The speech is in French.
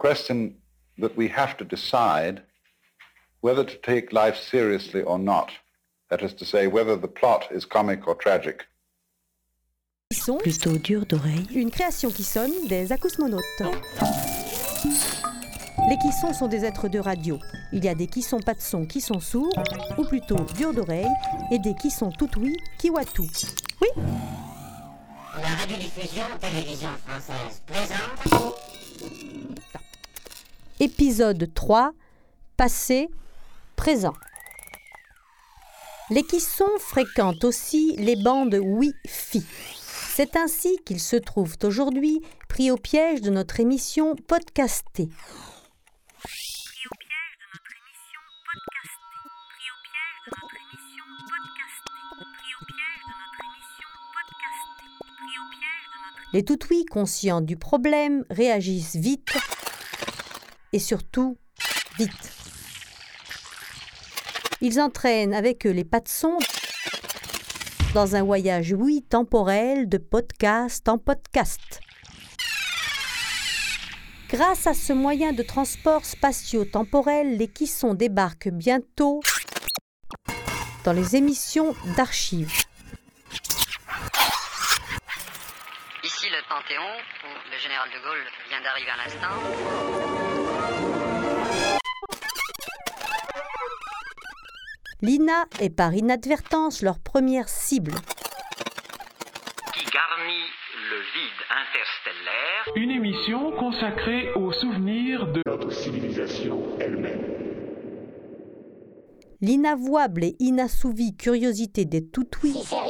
question that we have to decide whether to take life seriously or not. That is to say, whether the plot is comic or tragic. Son, plutôt dur d'oreille. Une création qui sonne des acousmonautes. Les kissons sont des êtres de radio. Il y a des kissons pas de son qui sont sourds, ou plutôt durs d'oreille, et des kissons tout oui qui voient tout. Oui. La radiodiffusion télévision française présente. Épisode 3, passé, présent. Les kissons fréquentent aussi les bandes Wi-Fi. C'est ainsi qu'ils se trouvent aujourd'hui pris au piège de notre émission podcastée. Les toutouis, conscients du problème, réagissent vite et surtout vite. Ils entraînent avec eux les pas de son dans un voyage temporel de podcast en podcast. Grâce à ce moyen de transport spatio-temporel, les kissons débarquent bientôt dans les émissions d'archives. Ici le Panthéon, où le général de Gaulle vient d'arriver à l'instant. L'INA est par inadvertance leur première cible. Qui garnit le vide interstellaire. Une émission consacrée aux souvenirs de notre civilisation elle-même. L'inavouable et inassouvie curiosité des toutouis